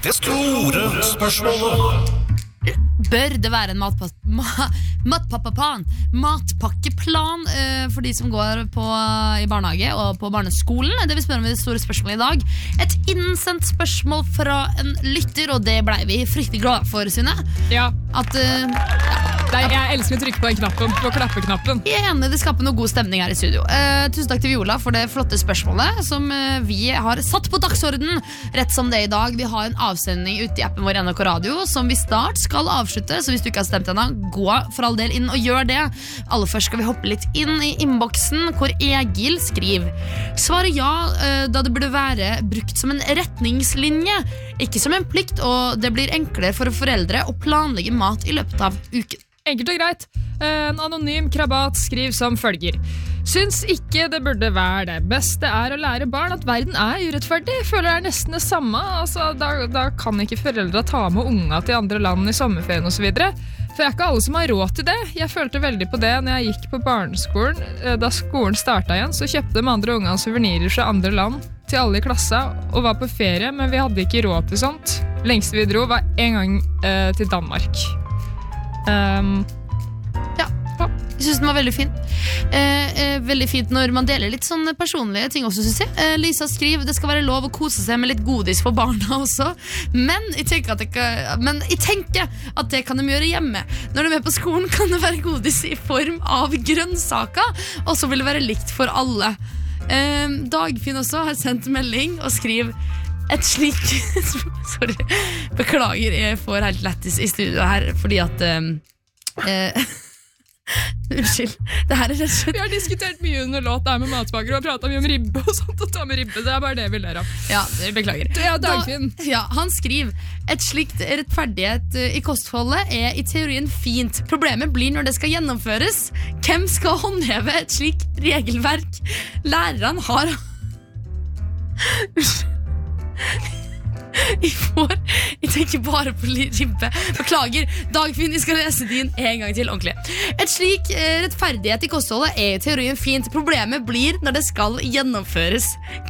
Det store spørsmålet. Bør det være en matpakkeplan for de som går i barnehage og på barneskolen? Det vi spør om i det store spørsmålet i dag. Et innsendt spørsmål fra en lytter, og det ble vi fryktelig glad for, Synne. Ja. Jeg elsker å trykke på den knappen, på klappeknappen. Jeg er enig, det skaper noe god stemning her i studio. Tusen takk til Viola for det flotte spørsmålet som vi har satt på dagsorden rett som det i dag. Vi har en avsending ute i appen vår NRK Radio som vi snart skal avslutte, så hvis du ikke har stemt ennå, gå for all del inn og gjør det. Aller først skal vi hoppe litt inn i innboksen, hvor Egil skriver: Svaret ja, da det burde være brukt som en retningslinje, ikke som en plikt, og det blir enklere for foreldre å planlegge mat i løpet av uken. Enkelt og greit. En anonym krabat skriver som følger: Syns ikke det burde være det. Beste er å lære barn at verden er urettferdig. Føler det er nesten det samme. Altså, da kan ikke foreldre ta med unga til andre land i sommerferien og så videre. For det er ikke alle som har råd til det. Jeg følte veldig på det når jeg gikk på barneskolen. Da skolen startet igjen, så kjøpte de andre ungene souvenirer fra andre land til alle i klassa og var på ferie, men vi hadde ikke råd til sånt. Lengste vi dro var en gang til Danmark. Jeg synes den var veldig fin. Veldig fint når man deler litt sånne personlige ting også, synes jeg. Lisa skriver: det skal være lov å kose seg med litt godis for barna også, men jeg tenker at det kan de gjøre hjemme. Når de er på skolen, kan det være godis i form av grønnsaker, og så vil det være likt for alle. Dagfinn også har sendt melding og skriver et slikt sorry, beklager, jeg får helt lettis i studio her fordi at unnskyld, det her er rett og slett. Vi har diskutert mye under låt der med matpakker og pratet mye om ribbe og sånt, og ta med ribbe, det er bare det vi ler av. Ja, beklager. Ja, Dagfinn. Han skriver: et slikt rettferdighet i kostholdet er i teorien fint. Problemet blir når det skal gjennomføres. Hvem skal håndheve et slikt regelverk? Lærerne har Jeg tenker bare på ribbe. Beklager, Dagfinn, jeg skal lese din en gang til ordentlig. Et slik rettferdighet i kostholdet er i teorien fint. Problemet blir når det skal gjennomføres.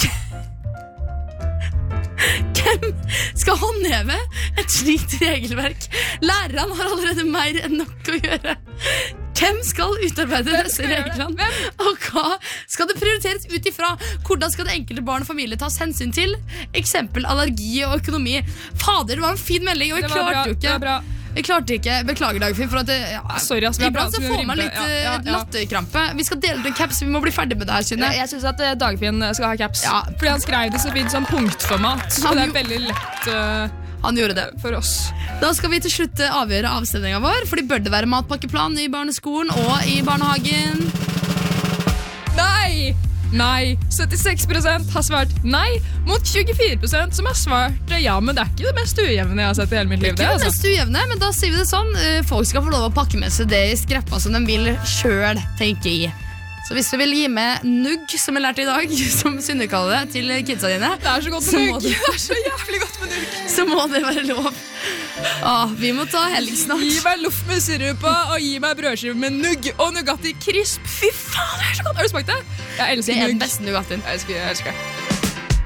Hvem skal håndheve et slikt regelverk? Lærerne har allerede mer enn nok å gjøre. Hvem skal utarbeide disse reglene? Og hva skal det prioriteres ut ifra? Hvordan skal det enkelte barn og familie tas hensyn til? Eksempel allergi og økonomi. Fader, det var en fin melding, og jeg klarte jo ikke. Jeg klarte ikke, beklager Dagfinn for at sorry, altså, iblant så får man litt latterkrampe. Vi skal dele ut caps, vi må bli ferdig med det her, Synne. Jeg synes at Dagfinn skal ha caps, fordi han skrev det så fint som punktformat, så det er veldig lett han gjorde det for oss. Da skal vi til slutt avgjøre avstemningen vår, fordi bør det være matpakkeplan i barneskolen og i barnehagen? Nei, 76% har svart nei, mot 24% som har svart ja, men det er ikke det mest ujevne jeg har sett i hele mitt liv. Det er ikke det mest ujevne, men da sier vi det sånn: folk skal få lov å pakke med seg det i skreppa som de vil selv, tenker jeg. Så hvis du vil gi med nugg, som jeg lærte i dag, som Synne kaller det, til kidsa dine, det er så godt med nugg. Det er så jævlig godt med nugg. Så må det være lov. Vi må ta helg snart. Gi meg loff med sirup på, og gi meg brødskive med nugg og Nugatti crisp. Fy faen, det er så godt. Har du smakt det? Jeg elsker nugg. Det er den beste Nugattien. Jeg elsker det.